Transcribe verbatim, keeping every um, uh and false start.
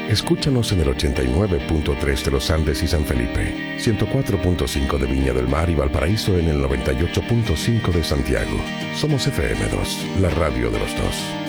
Escúchanos en el ochenta y nueve punto tres de los Andes y San Felipe, ciento cuatro punto cinco de Viña del Mar y Valparaíso en el noventa y ocho punto cinco de Santiago. Somos F M dos, la radio de los dos.